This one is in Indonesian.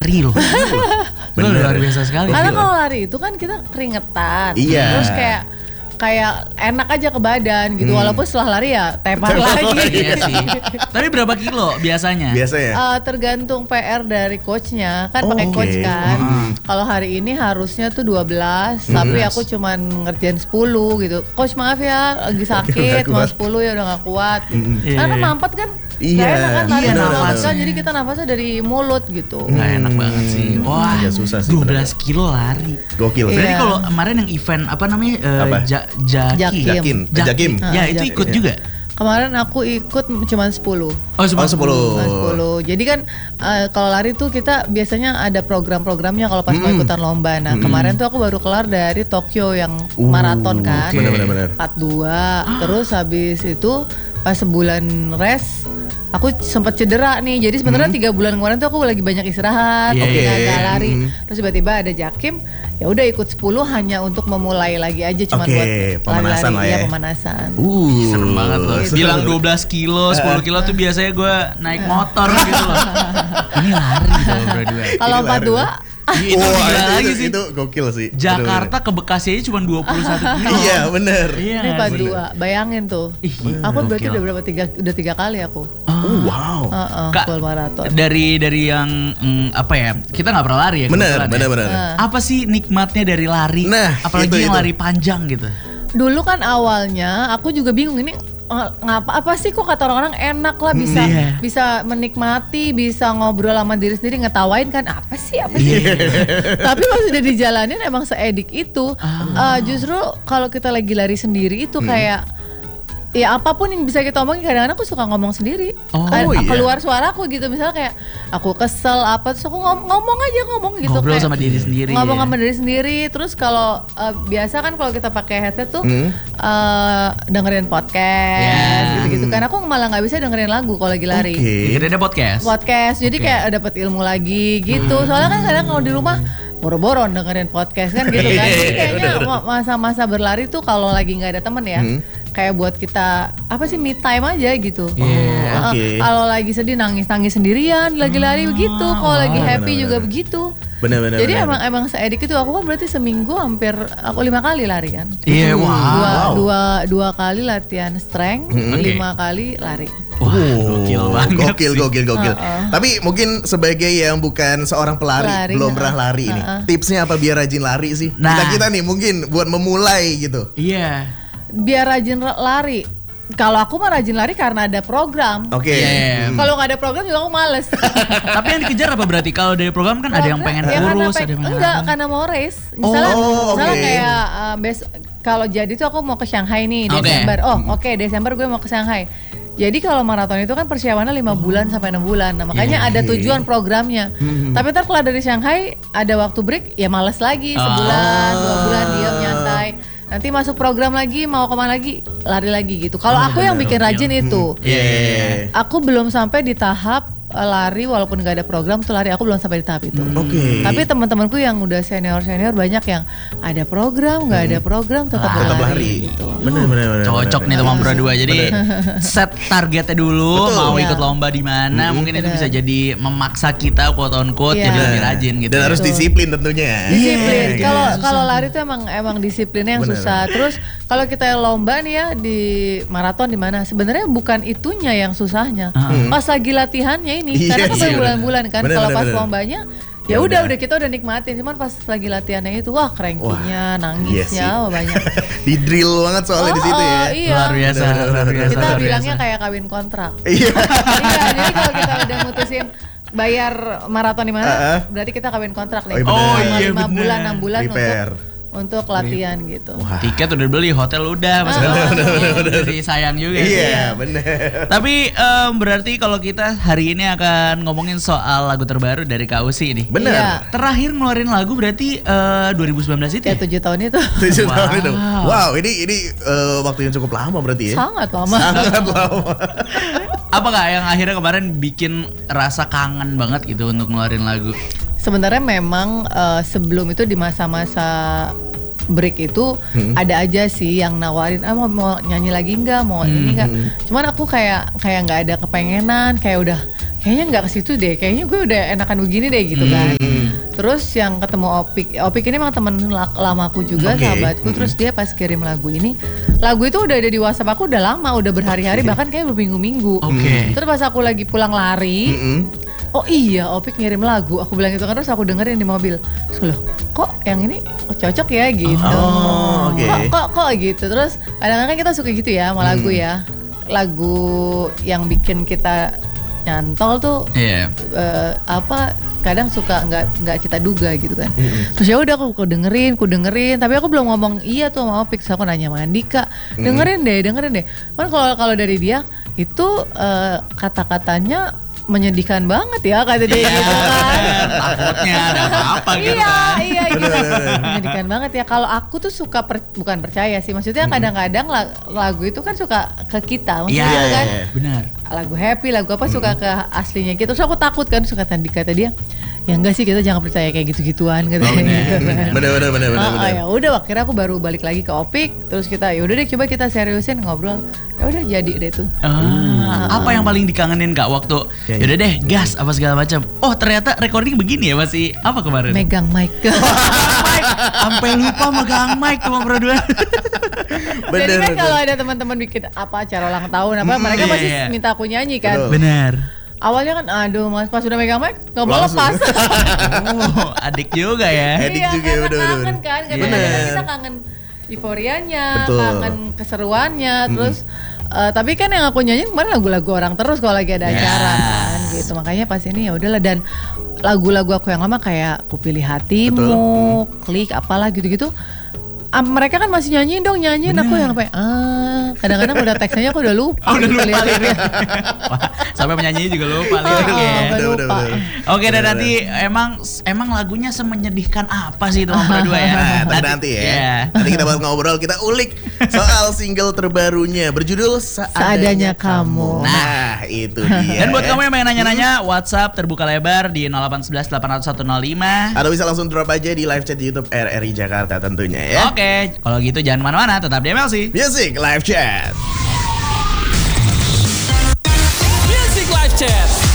lari loh. Bener. Luar biasa sekali. Karena kalau lari itu kan kita keringetan. Iya. Terus kayak enak aja ke badan gitu. Walaupun setelah lari ya tepar lagi. Iya sih. Tapi berapa kilo biasanya? Biasanya. Tergantung PR dari coachnya. Kan pakai coach kan. Kalau hari ini harusnya tuh 12. Tapi aku cuman ngerjain 10 gitu. Coach maaf ya lagi sakit. Mau 10 ya udah gak kuat gitu. Karena kan mampet kan. Iya, gak enak kan lari nafas kan. Jadi kita nafasnya dari mulut gitu. Nggak enak banget sih. Wah, agak susah sih, 12 bener. kilo lari. Gokil. Berarti Iya. kalau kemarin yang event apa namanya? Jakim. Jakim. Ya itu Jakim. ikut juga. Kemarin aku ikut cuman 10. Oh, cuma 10. Cuma 10. Jadi kan kalau lari tuh kita biasanya ada program-programnya kalau pas mau ikutan lomba. Nah kemarin tuh aku baru kelar dari Tokyo yang maraton kan. Bener-bener. 42. Terus habis itu pas sebulan rest aku sempat cedera nih. Jadi sebenarnya 3 bulan kemarin tuh aku lagi banyak istirahat, nggak lari. Terus tiba-tiba ada Jakim, ya udah ikut 10 hanya untuk memulai lagi aja cuma buat pemanasan lah lari-lari, ya. Pemanasan. Serem banget loh. Bilang 12 kilo, 10 kilo tuh biasanya gue naik motor gitu loh. Ini lari kalau berdua. Kalau 42 Itu gila lagi sih. Itu gokil sih. Jakarta ke Bekasi aja cuma 21 kilo. Iya bener. Iya ini nggak sih? 42, bayangin tuh. Aku berarti udah berapa udah 3 kali aku. Wow. Kak, full maraton. dari yang apa ya? Kita nggak pernah lari ya. kebetulan ya. Bener. Apa sih nikmatnya dari lari? Nah, apalagi yang itu. lari panjang gitu. Dulu kan awalnya aku juga bingung ini apa sih kok kata orang-orang enak lah bisa menikmati, bisa ngobrol sama diri sendiri, ngetawain kan apa sih. Tapi pas udah dijalanin emang seedik itu. Justru kalau kita lagi lari sendiri itu kayak ya apapun yang bisa kita omongin, kadang-kadang aku suka ngomong sendiri. Keluar suaraku gitu, misalnya kayak aku kesel apa terus aku ngomong gitu. Ngobrol kayak, sama diri sendiri. ngomong sama diri sendiri. Terus kalau biasa kan kalau kita pakai headset tuh dengerin podcast gitu-gitu kan. Aku malah nggak bisa dengerin lagu kalau lagi lari. Kita ada podcast. Jadi kayak dapat ilmu lagi gitu. Soalnya kan kadang kalau di rumah boro-boro dengerin podcast kan gitu kan. Jadi kayaknya masa-masa berlari tuh kalau lagi nggak ada temen ya, kayak buat kita apa sih, me time aja gitu. Kalau lagi sedih nangis sendirian, lagi lari begitu. Kalau lagi happy juga begitu. Bener. Jadi emang seedik itu. Aku kan berarti seminggu hampir aku 5 kali lari kan. Iya, wow. Dua kali latihan strength, 5 kali lari. Wah, gokil banget. Gokil. Tapi mungkin sebagai yang bukan seorang pelari, belum pernah lari ini, tipsnya apa biar rajin lari sih? Kita nih mungkin buat memulai gitu. Iya. Biar rajin lari. Kalau aku mah rajin lari karena ada program. Kalau nggak ada program juga aku males. Tapi yang dikejar apa berarti? Kalau dari program kan ada yang pengen kurus, ada yang karena mau race. Misalnya kayak kalau jadi tuh aku mau ke Shanghai nih Desember. Desember gue mau ke Shanghai. Jadi kalau maraton itu kan persiapannya 5 bulan sampai 6 bulan. Nah, makanya ada tujuan programnya. Tapi ntar kalau dari Shanghai ada waktu break, ya males lagi sebulan, 2 bulan diam nyantai. Nanti masuk program lagi, mau kemana lagi, lari lagi gitu. Kalau aku yang bikin rajin itu, aku belum sampai di tahap lari walaupun gak ada program tuh lari, aku belum sampai di tahap itu. Tapi teman-temanku yang udah senior banyak yang ada program, gak ada program tetap lari. Gitu. Bener. Cocok nih teman berdua. Jadi set targetnya dulu, mau ikut lomba di mana, mungkin itu bisa jadi memaksa kita quote on quote jadi lebih rajin gitu. Dan harus disiplin tentunya. Disiplin. Kalau lari tuh emang disiplinnya yang susah. Terus kalau kita lomba nih ya di maraton di mana, sebenarnya bukan itunya yang susahnya. Pas lagi latihannya ini, karena kan berbulan-bulan kan. Kalau pas lombanya ya udah kita udah nikmatin, cuman pas lagi latihannya itu wah cranky-nya, nangisnya banyak. Di drill banget soalnya di situ ya. Iya. Luar biasa. Kita bilangnya kayak kawin kontrak. Iya, jadi kalau kita udah mutusin bayar maraton di mana, berarti kita kawin kontrak nih. 5 bulan, 6 bulan untuk latihan gitu. Tiket udah beli, hotel udah, udah sayang juga. Iya, bener. Tapi berarti kalau kita hari ini akan ngomongin soal lagu terbaru dari Kak Usi nih. Bener. Iya. Terakhir ngeluarin lagu berarti 2019 itu ya? 7 tahun itu. 7 tahun itu. Wow, ini waktu yang cukup lama berarti ya? Sangat lama. Apa Kak yang akhirnya kemarin bikin rasa kangen banget gitu untuk ngeluarin lagu? Sebenarnya memang sebelum itu di masa-masa break itu ada aja sih yang nawarin mau nyanyi lagi nggak, mau ini nggak. Cuman aku kayak nggak ada kepengenan, kayak kayaknya nggak ke situ deh, kayaknya gue udah enakan begini deh gitu kan. Terus yang ketemu Opik ini emang temen lamaku juga, sahabatku. Terus dia pas kirim lagu itu udah ada di WhatsApp aku udah lama, udah berhari-hari, bahkan kayak berminggu-minggu. Terus pas aku lagi pulang lari, oh iya Opik ngirim lagu, aku bilang gitu kan, terus aku dengerin di mobil. Terus loh, kok yang ini cocok ya gitu. Kok gitu. Terus kadang-kadang kita suka gitu ya sama lagu ya. Lagu yang bikin kita nyantol tuh kadang suka nggak kita duga gitu kan. Terus ya udah aku dengerin, tapi aku belum ngomong iya tuh sama Opik. So aku nanya sama Andika, dengerin deh. Kan kalau dari dia itu kata-katanya menyedihkan banget ya kata dia gitu kan. Takutnya ada apa gitu kan. Iya gitu. Menyedihkan banget ya. Kalau aku tuh suka bukan percaya sih. Maksudnya kadang-kadang lagu itu kan suka ke kita. Maksudnya kan benar. Lagu happy, lagu apa suka ke aslinya gitu. Terus aku takut kan, suka kata dia, ya enggak sih, kita jangan percaya kayak gitu-gituan katanya. Bener. Ya udah, akhirnya aku baru balik lagi ke Opik, terus kita ya udah deh coba kita seriusin ngobrol. Ya udah jadi deh tuh. Apa yang paling dikangenin Kak waktu yaudah deh gas apa segala macam. Oh ternyata recording begini ya, masih apa kemarin? Megang mic. Sampai lupa megang mic tuh berdua. Jadi kan kalau ada teman-teman bikin apa acara ulang tahun apa, mereka pasti minta aku nyanyi kan. Benar. Awalnya kan aduh mas, pas udah megang mic nggak mau lepas. Oh adik juga ya. Adik juga bener. Kangen kan, kadang-kadang kita kangen euforianya, kangen keseruannya, terus tapi kan yang aku nyanyiin kemarin lagu-lagu orang terus kalau lagi ada acara kan gitu. Makanya pas ini ya udahlah, dan lagu-lagu aku yang lama kayak Ku Pilih Hatimu, Klik apalah gitu-gitu. Mereka kan masih nyanyiin, aku yang kayak kadang-kadang udah teksnya aku udah lupa. Lirik. Sampai penyanyi juga lupa liriknya. Lupa. Oke, dan nanti emang lagunya semenyedihkan apa sih itu berdua ya? Nanti ya. Nanti kita bakal ngobrol, kita ulik soal single terbarunya berjudul Seadanya Kamu. Nah, itu dia. Dan buat kamu yang pengen nanya-nanya, WhatsApp terbuka lebar di 0811 800 105. Atau bisa langsung drop aja di live chat YouTube RRI Jakarta tentunya ya. Oke, kalau gitu jangan mana-mana, tetap di MLC Music Live Chat. Music Live Chat.